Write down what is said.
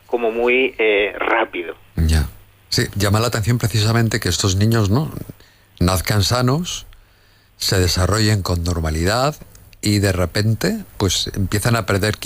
como muy rápido. Ya. Sí, llama la atención precisamente que estos niños, ¿no?, nazcan sanos, se desarrollen con normalidad y de repente pues empiezan a perder